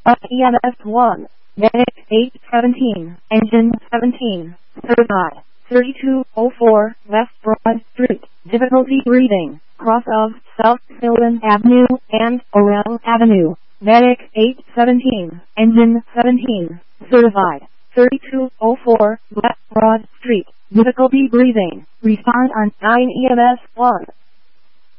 EMS 1, Medic 817, Engine 17, certified, 3204 West Broad Street, difficulty breathing, cross of South Sylvan Avenue and Orel Avenue, Medic 817, Engine 17, certified, 3204 West Broad Street, difficulty breathing, respond on 9 EMS 1.